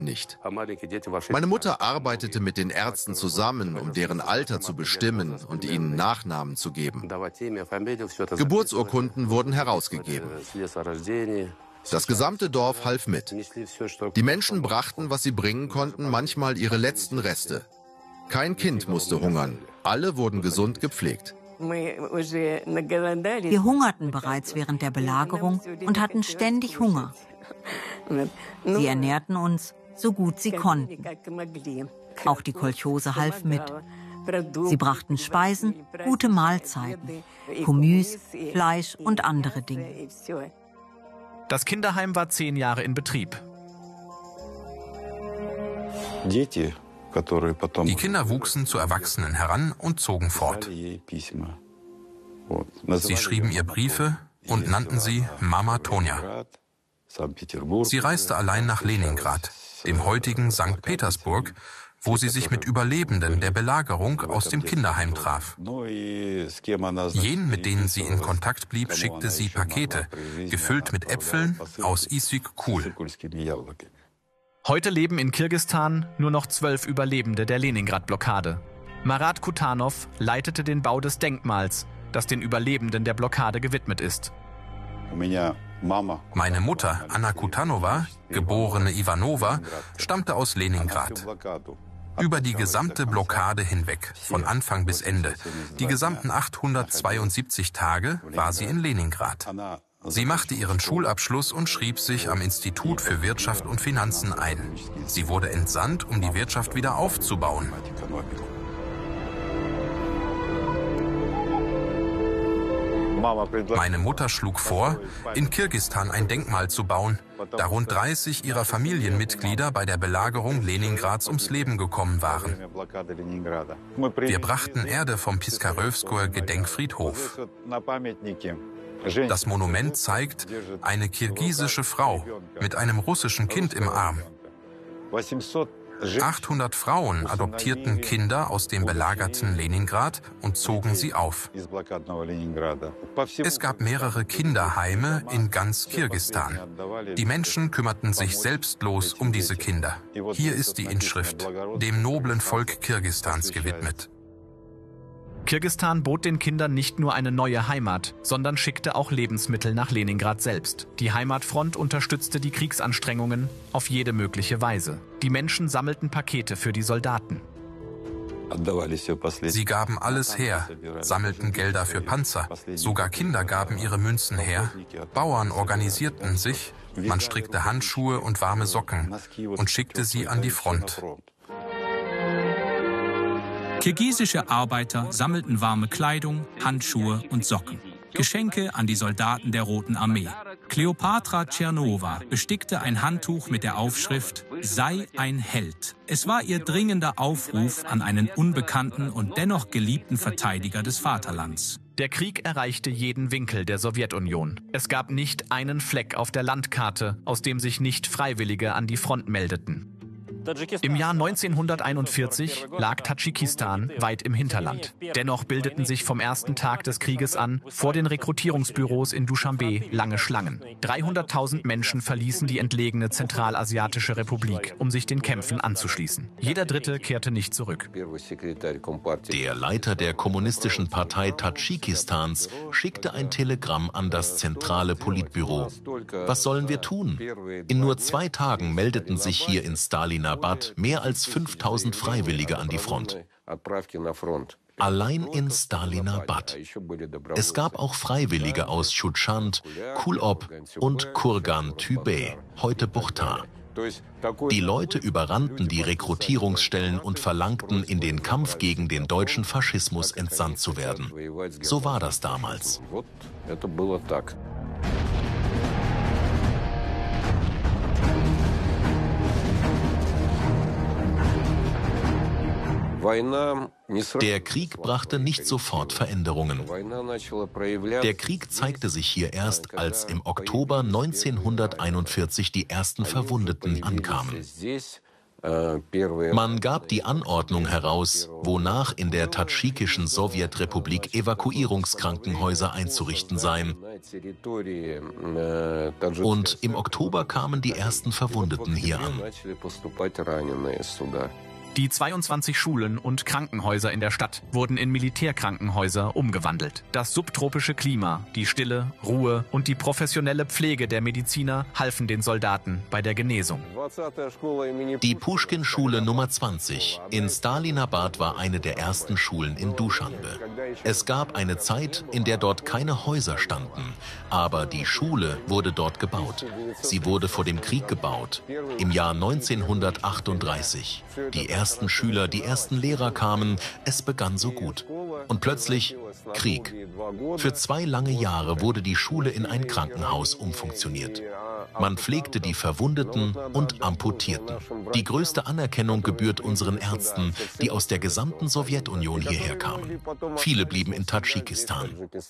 nicht. Meine Mutter arbeitete mit den Ärzten zusammen, um deren Alter zu bestimmen und ihnen Nachnamen zu geben. Geburtsurkunden wurden herausgegeben. Das gesamte Dorf half mit. Die Menschen brachten, was sie bringen konnten, manchmal ihre letzten Reste. Kein Kind musste hungern. Alle wurden gesund gepflegt. Wir hungerten bereits während der Belagerung und hatten ständig Hunger. Sie ernährten uns, so gut sie konnten. Auch die Kolchose half mit. Sie brachten Speisen, gute Mahlzeiten, Gemüse, Fleisch und andere Dinge. Das Kinderheim war 10 Jahre in Betrieb. Die Kinder wuchsen zu Erwachsenen heran und zogen fort. Sie schrieben ihr Briefe und nannten sie Mama Tonja. Sie reiste allein nach Leningrad, dem heutigen St. Petersburg, wo sie sich mit Überlebenden der Belagerung aus dem Kinderheim traf. Jenen, mit denen sie in Kontakt blieb, schickte sie Pakete, gefüllt mit Äpfeln aus Issyk-Kul. Heute leben in Kirgisistan nur noch 12 Überlebende der Leningrad-Blockade. Marat Kutanov leitete den Bau des Denkmals, das den Überlebenden der Blockade gewidmet ist. Meine Mutter, Anna Kutanova, geborene Ivanova, stammte aus Leningrad. Über die gesamte Blockade hinweg, von Anfang bis Ende, die gesamten 872 Tage, war sie in Leningrad. Sie machte ihren Schulabschluss und schrieb sich am Institut für Wirtschaft und Finanzen ein. Sie wurde entsandt, um die Wirtschaft wieder aufzubauen. Meine Mutter schlug vor, in Kirgisistan ein Denkmal zu bauen, da rund 30 ihrer Familienmitglieder bei der Belagerung Leningrads ums Leben gekommen waren. Wir brachten Erde vom Piskarewskoer Gedenkfriedhof. Das Monument zeigt eine kirgisische Frau mit einem russischen Kind im Arm. 800 Frauen adoptierten Kinder aus dem belagerten Leningrad und zogen sie auf. Es gab mehrere Kinderheime in ganz Kirgisistan. Die Menschen kümmerten sich selbstlos um diese Kinder. Hier ist die Inschrift, dem noblen Volk Kirgisistans gewidmet. Kirgisistan bot den Kindern nicht nur eine neue Heimat, sondern schickte auch Lebensmittel nach Leningrad selbst. Die Heimatfront unterstützte die Kriegsanstrengungen auf jede mögliche Weise. Die Menschen sammelten Pakete für die Soldaten. Sie gaben alles her, sammelten Gelder für Panzer, sogar Kinder gaben ihre Münzen her, Bauern organisierten sich, man strickte Handschuhe und warme Socken und schickte sie an die Front. Kirgisische Arbeiter sammelten warme Kleidung, Handschuhe und Socken. Geschenke an die Soldaten der Roten Armee. Kleopatra Tschernova bestickte ein Handtuch mit der Aufschrift »Sei ein Held«. Es war ihr dringender Aufruf an einen unbekannten und dennoch geliebten Verteidiger des Vaterlands. Der Krieg erreichte jeden Winkel der Sowjetunion. Es gab nicht einen Fleck auf der Landkarte, aus dem sich nicht Freiwillige an die Front meldeten. Im Jahr 1941 lag Tadschikistan weit im Hinterland. Dennoch bildeten sich vom ersten Tag des Krieges an vor den Rekrutierungsbüros in Duschanbe lange Schlangen. 300.000 Menschen verließen die entlegene Zentralasiatische Republik, um sich den Kämpfen anzuschließen. Jeder Dritte kehrte nicht zurück. Der Leiter der Kommunistischen Partei Tadschikistans schickte ein Telegramm an das zentrale Politbüro. Was sollen wir tun? In nur 2 Tagen meldeten sich hier in Stalinabad mehr als 5.000 Freiwillige an die Front. Allein in Stalinabad. Es gab auch Freiwillige aus Chutschant, Kulob und Kurgan-Tübey, heute Buchtar. Die Leute überrannten die Rekrutierungsstellen und verlangten, in den Kampf gegen den deutschen Faschismus entsandt zu werden. So war das damals. Der Krieg brachte nicht sofort Veränderungen. Der Krieg zeigte sich hier erst, als im Oktober 1941 die ersten Verwundeten ankamen. Man gab die Anordnung heraus, wonach in der tadschikischen Sowjetrepublik Evakuierungskrankenhäuser einzurichten seien. Und im Oktober kamen die ersten Verwundeten hier an. Die 22 Schulen und Krankenhäuser in der Stadt wurden in Militärkrankenhäuser umgewandelt. Das subtropische Klima, die Stille, Ruhe und die professionelle Pflege der Mediziner halfen den Soldaten bei der Genesung. Die Puschkin-Schule Nummer 20 in Stalinabad war eine der ersten Schulen in Duschanbe. Es gab eine Zeit, in der dort keine Häuser standen, aber die Schule wurde dort gebaut. Sie wurde vor dem Krieg gebaut, im Jahr 1938. Die ersten Schüler, die ersten Lehrer kamen, es begann so gut. Und plötzlich Krieg. Für 2 lange Jahre wurde die Schule in ein Krankenhaus umfunktioniert. Man pflegte die Verwundeten und Amputierten. Die größte Anerkennung gebührt unseren Ärzten, die aus der gesamten Sowjetunion hierher kamen. Viele blieben in Tadschikistan.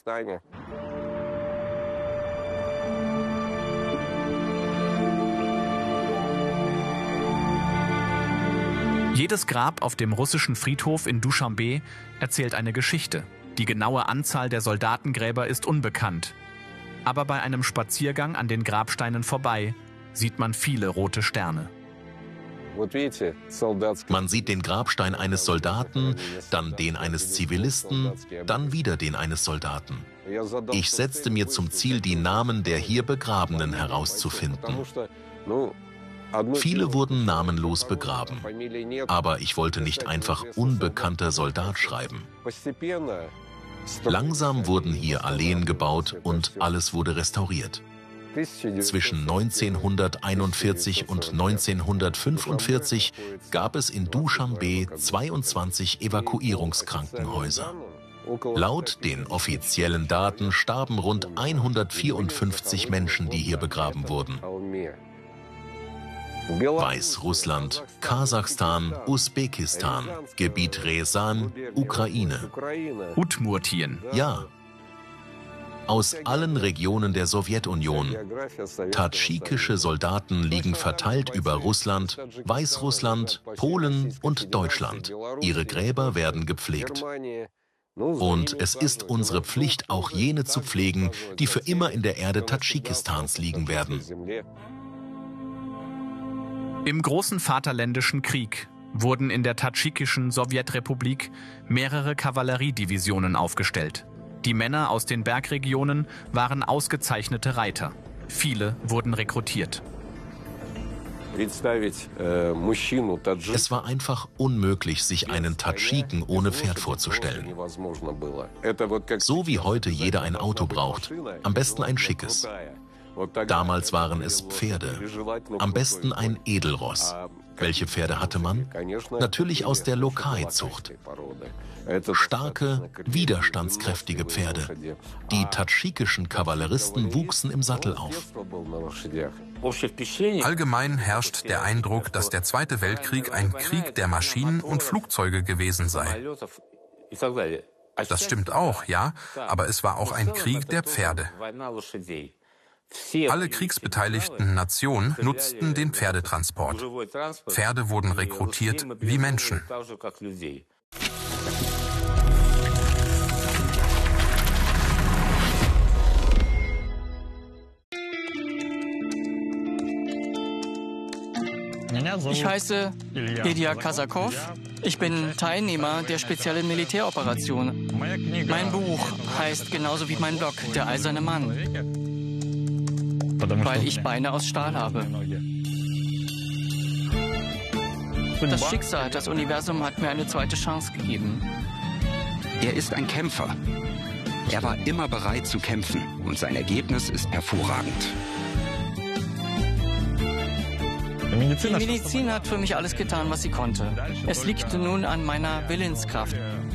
Jedes Grab auf dem russischen Friedhof in Duschanbe erzählt eine Geschichte. Die genaue Anzahl der Soldatengräber ist unbekannt. Aber bei einem Spaziergang an den Grabsteinen vorbei sieht man viele rote Sterne. Man sieht den Grabstein eines Soldaten, dann den eines Zivilisten, dann wieder den eines Soldaten. Ich setzte mir zum Ziel, die Namen der hier Begrabenen herauszufinden. Viele wurden namenlos begraben, aber ich wollte nicht einfach unbekannter Soldat schreiben. Langsam wurden hier Alleen gebaut und alles wurde restauriert. Zwischen 1941 und 1945 gab es in Duschanbe 22 Evakuierungskrankenhäuser. Laut den offiziellen Daten starben rund 154 Menschen, die hier begraben wurden. Weißrussland, Kasachstan, Usbekistan, Gebiet Rязань, Ukraine. Udmurtien. Ja. Aus allen Regionen der Sowjetunion. Tadschikische Soldaten liegen verteilt über Russland, Weißrussland, Polen und Deutschland. Ihre Gräber werden gepflegt. Und es ist unsere Pflicht, auch jene zu pflegen, die für immer in der Erde Tadschikistans liegen werden. Im Großen Vaterländischen Krieg wurden in der tadschikischen Sowjetrepublik mehrere Kavalleriedivisionen aufgestellt. Die Männer aus den Bergregionen waren ausgezeichnete Reiter. Viele wurden rekrutiert. Es war einfach unmöglich, sich einen Tadschiken ohne Pferd vorzustellen. So wie heute jeder ein Auto braucht, am besten ein schickes. Damals waren es Pferde, am besten ein Edelross. Welche Pferde hatte man? Natürlich aus der Lokai-Zucht. Starke, widerstandskräftige Pferde. Die tadschikischen Kavalleristen wuchsen im Sattel auf. Allgemein herrscht der Eindruck, dass der Zweite Weltkrieg ein Krieg der Maschinen und Flugzeuge gewesen sei. Das stimmt auch, ja, aber es war auch ein Krieg der Pferde. Alle kriegsbeteiligten Nationen nutzten den Pferdetransport. Pferde wurden rekrutiert wie Menschen. Ich heiße Ilya Kazakov. Ich bin Teilnehmer der speziellen Militäroperation. Mein Buch heißt genauso wie mein Blog Der Eiserne Mann, weil ich Beine aus Stahl habe. Das Schicksal, das Universum hat mir eine zweite Chance gegeben. Er ist ein Kämpfer. Er war immer bereit zu kämpfen und sein Ergebnis ist hervorragend. Die Medizin hat für mich alles getan, was sie konnte. Es liegt nun an meiner Willenskraft.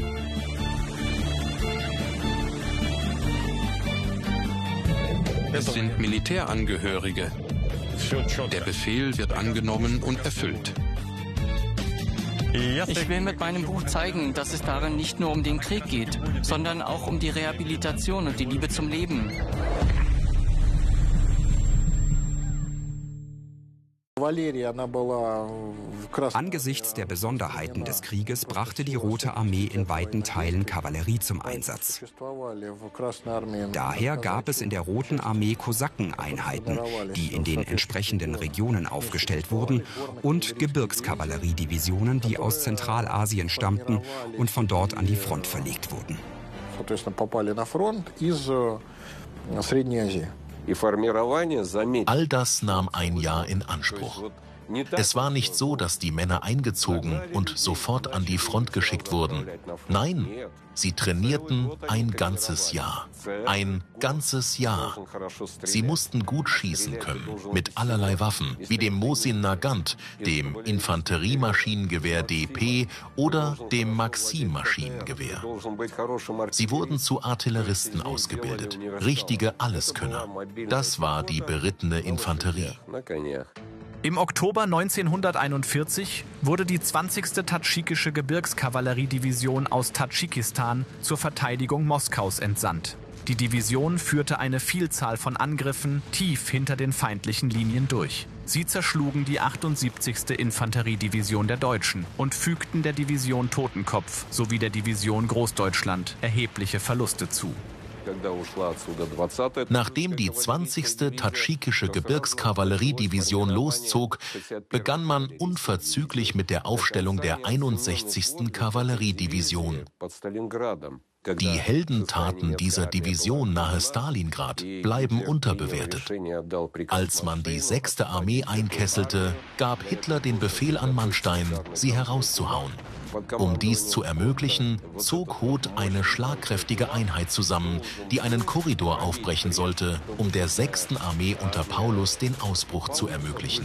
Es sind Militärangehörige. Der Befehl wird angenommen und erfüllt. Ich will mit meinem Buch zeigen, dass es darin nicht nur um den Krieg geht, sondern auch um die Rehabilitation und die Liebe zum Leben. Angesichts der Besonderheiten des Krieges brachte die Rote Armee in weiten Teilen Kavallerie zum Einsatz. Daher gab es in der Roten Armee Kosakeneinheiten, die in den entsprechenden Regionen aufgestellt wurden, und Gebirgskavalleriedivisionen, die aus Zentralasien stammten und von dort an die Front verlegt wurden. All das nahm ein Jahr in Anspruch. Es war nicht so, dass die Männer eingezogen und sofort an die Front geschickt wurden. Nein, sie trainierten ein ganzes Jahr. Ein ganzes Jahr. Sie mussten gut schießen können, mit allerlei Waffen, wie dem Mosin Nagant, dem Infanteriemaschinengewehr DP oder dem Maxim-Maschinengewehr. Sie wurden zu Artilleristen ausgebildet, richtige Alleskönner. Das war die berittene Infanterie. Im Oktober 1941 wurde die 20. Tadschikische Gebirgskavalleriedivision aus Tadschikistan zur Verteidigung Moskaus entsandt. Die Division führte eine Vielzahl von Angriffen tief hinter den feindlichen Linien durch. Sie zerschlugen die 78. Infanteriedivision der Deutschen und fügten der Division Totenkopf sowie der Division Großdeutschland erhebliche Verluste zu. Nachdem die 20. Tadschikische Gebirgskavalleriedivision loszog, begann man unverzüglich mit der Aufstellung der 61. Kavalleriedivision. Die Heldentaten dieser Division nahe Stalingrad bleiben unterbewertet. Als man die 6. Armee einkesselte, gab Hitler den Befehl an Manstein, sie herauszuhauen. Um dies zu ermöglichen, zog Hoth eine schlagkräftige Einheit zusammen, die einen Korridor aufbrechen sollte, um der 6. Armee unter Paulus den Ausbruch zu ermöglichen.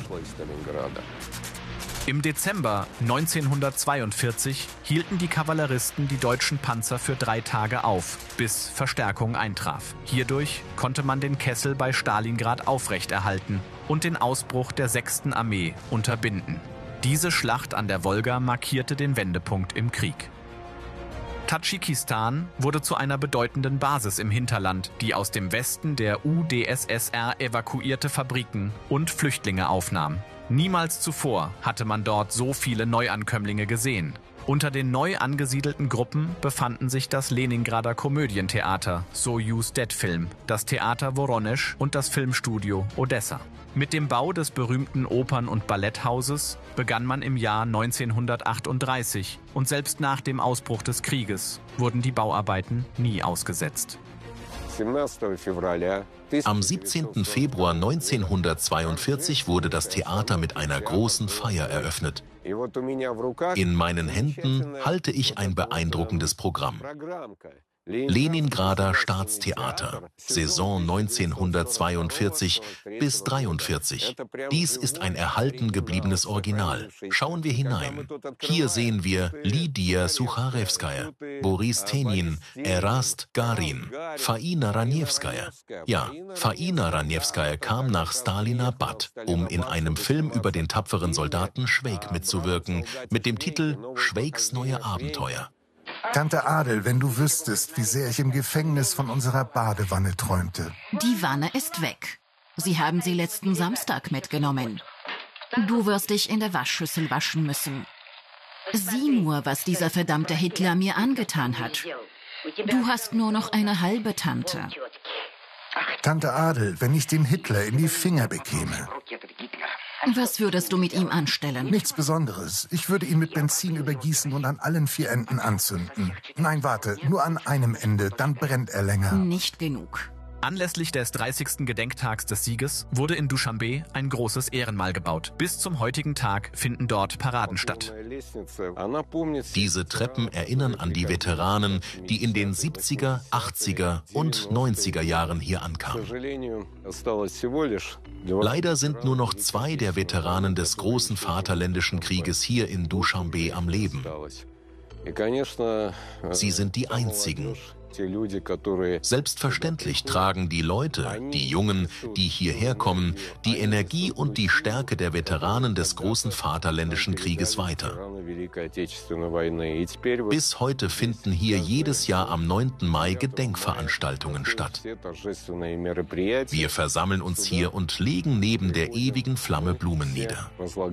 Im Dezember 1942 hielten die Kavalleristen die deutschen Panzer für 3 Tage auf, bis Verstärkung eintraf. Hierdurch konnte man den Kessel bei Stalingrad aufrechterhalten und den Ausbruch der 6. Armee unterbinden. Diese Schlacht an der Wolga markierte den Wendepunkt im Krieg. Tadschikistan wurde zu einer bedeutenden Basis im Hinterland, die aus dem Westen der UdSSR evakuierte Fabriken und Flüchtlinge aufnahm. Niemals zuvor hatte man dort so viele Neuankömmlinge gesehen. Unter den neu angesiedelten Gruppen befanden sich das Leningrader Komödientheater Sojus Detfilm, das Theater Woronesch und das Filmstudio Odessa. Mit dem Bau des berühmten Opern- und Balletthauses begann man im Jahr 1938 und selbst nach dem Ausbruch des Krieges wurden die Bauarbeiten nie ausgesetzt. Am 17. Februar 1942 wurde das Theater mit einer großen Feier eröffnet. In meinen Händen halte ich ein beeindruckendes Programm. Leningrader Staatstheater, Saison 1942 bis 43. Dies ist ein erhalten gebliebenes Original. Schauen wir hinein. Hier sehen wir Lidia Sucharewskaja, Boris Tenin, Erast Garin, Faina Raniewskaja. Ja, Faina Raniewskaja kam nach Stalinabad, um in einem Film über den tapferen Soldaten Schweik mitzuwirken, mit dem Titel Schweiks neue Abenteuer. Tante Adel, wenn du wüsstest, wie sehr ich im Gefängnis von unserer Badewanne träumte. Die Wanne ist weg. Sie haben sie letzten Samstag mitgenommen. Du wirst dich in der Waschschüssel waschen müssen. Sieh nur, was dieser verdammte Hitler mir angetan hat. Du hast nur noch eine halbe Tante. Tante Adel, wenn ich den Hitler in die Finger bekäme. Was würdest du mit ihm anstellen? Nichts Besonderes. Ich würde ihn mit Benzin übergießen und an allen 4 Enden anzünden. Nein, warte, nur an einem Ende, dann brennt er länger. Nicht genug. Anlässlich des 30. Gedenktags des Sieges wurde in Duschanbe ein großes Ehrenmal gebaut. Bis zum heutigen Tag finden dort Paraden statt. Diese Treppen erinnern an die Veteranen, die in den 70er, 80er und 90er Jahren hier ankamen. Leider sind nur noch 2 der Veteranen des großen Vaterländischen Krieges hier in Duschanbe am Leben. Sie sind die einzigen, Selbstverständlich tragen die Leute, die Jungen, die hierher kommen, die Energie und die Stärke der Veteranen des großen Vaterländischen Krieges weiter. Bis heute finden hier jedes Jahr am 9. Mai Gedenkveranstaltungen statt. Wir versammeln uns hier und legen neben der ewigen Flamme Blumen nieder.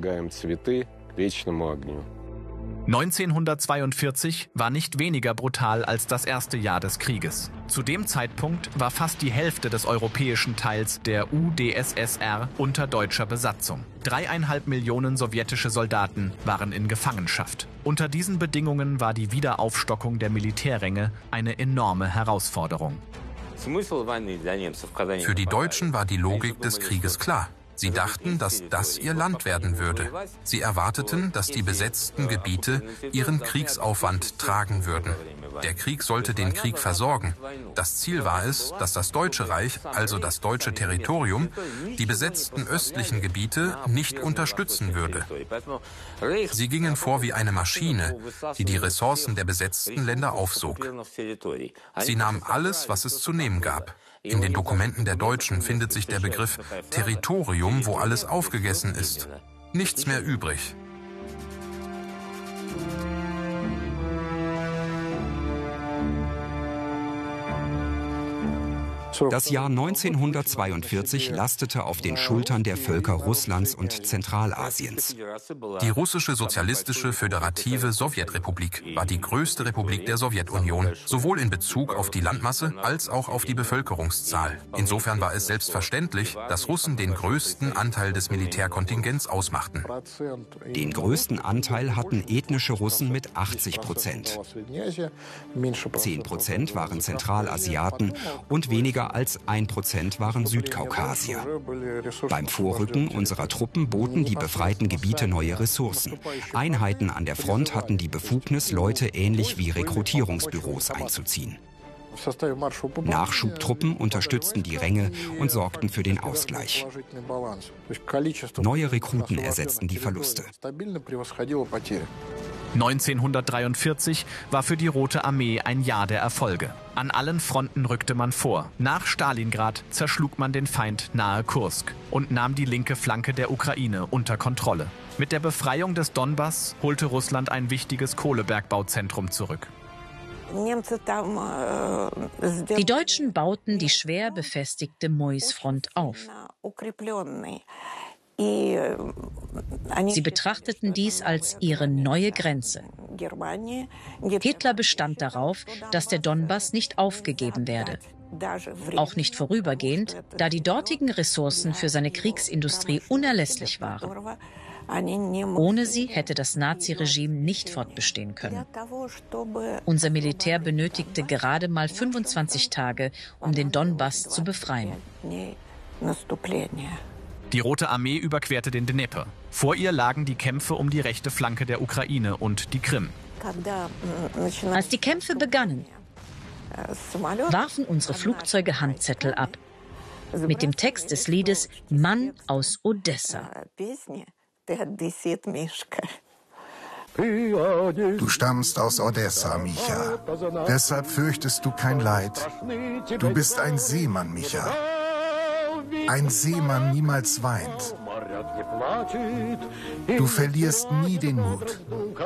1942 war nicht weniger brutal als das erste Jahr des Krieges. Zu dem Zeitpunkt war fast die Hälfte des europäischen Teils der UdSSR unter deutscher Besatzung. 3,5 Millionen sowjetische Soldaten waren in Gefangenschaft. Unter diesen Bedingungen war die Wiederaufstockung der Militärränge eine enorme Herausforderung. Für die Deutschen war die Logik des Krieges klar. Sie dachten, dass das ihr Land werden würde. Sie erwarteten, dass die besetzten Gebiete ihren Kriegsaufwand tragen würden. Der Krieg sollte den Krieg versorgen. Das Ziel war es, dass das Deutsche Reich, also das deutsche Territorium, die besetzten östlichen Gebiete nicht unterstützen würde. Sie gingen vor wie eine Maschine, die die Ressourcen der besetzten Länder aufsog. Sie nahmen alles, was es zu nehmen gab. In den Dokumenten der Deutschen findet sich der Begriff Territorium, wo alles aufgegessen ist. Nichts mehr übrig. Das Jahr 1942 lastete auf den Schultern der Völker Russlands und Zentralasiens. Die russische sozialistische föderative Sowjetrepublik war die größte Republik der Sowjetunion, sowohl in Bezug auf die Landmasse als auch auf die Bevölkerungszahl. Insofern war es selbstverständlich, dass Russen den größten Anteil des Militärkontingents ausmachten. Den größten Anteil hatten ethnische Russen mit 80%. 10% waren Zentralasiaten und weniger als 1% waren Südkaukasier. Beim Vorrücken unserer Truppen boten die befreiten Gebiete neue Ressourcen. Einheiten an der Front hatten die Befugnis, Leute ähnlich wie Rekrutierungsbüros einzuziehen. Nachschubtruppen unterstützten die Ränge und sorgten für den Ausgleich. Neue Rekruten ersetzten die Verluste. 1943 war für die Rote Armee ein Jahr der Erfolge. An allen Fronten rückte man vor. Nach Stalingrad zerschlug man den Feind nahe Kursk und nahm die linke Flanke der Ukraine unter Kontrolle. Mit der Befreiung des Donbass holte Russland ein wichtiges Kohlebergbauzentrum zurück. Die Deutschen bauten die schwer befestigte Moisfront auf. Sie betrachteten dies als ihre neue Grenze. Hitler bestand darauf, dass der Donbass nicht aufgegeben werde. Auch nicht vorübergehend, da die dortigen Ressourcen für seine Kriegsindustrie unerlässlich waren. Ohne sie hätte das Naziregime nicht fortbestehen können. Unser Militär benötigte gerade mal 25 Tage, um den Donbass zu befreien. Die Rote Armee überquerte den Dnepr. Vor ihr lagen die Kämpfe um die rechte Flanke der Ukraine und die Krim. Als die Kämpfe begannen, warfen unsere Flugzeuge Handzettel ab. Mit dem Text des Liedes Mann aus Odessa. Du stammst aus Odessa, Micha. Deshalb fürchtest du kein Leid. Du bist ein Seemann, Micha. Ein Seemann niemals weint. Du verlierst nie den Mut.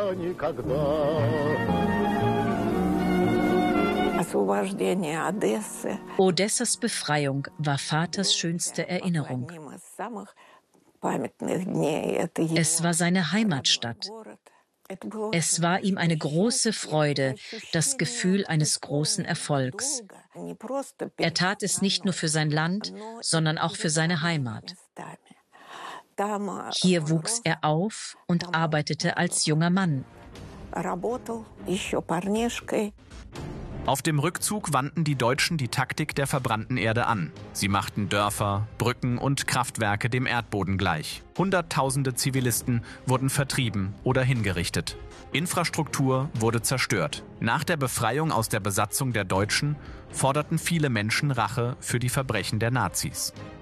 Odessas Befreiung war Vaters schönste Erinnerung. Es war seine Heimatstadt. Es war ihm eine große Freude, das Gefühl eines großen Erfolgs. Er tat es nicht nur für sein Land, sondern auch für seine Heimat. Hier wuchs er auf und arbeitete als junger Mann. Auf dem Rückzug wandten die Deutschen die Taktik der verbrannten Erde an. Sie machten Dörfer, Brücken und Kraftwerke dem Erdboden gleich. Hunderttausende Zivilisten wurden vertrieben oder hingerichtet. Infrastruktur wurde zerstört. Nach der Befreiung aus der Besatzung der Deutschen forderten viele Menschen Rache für die Verbrechen der Nazis.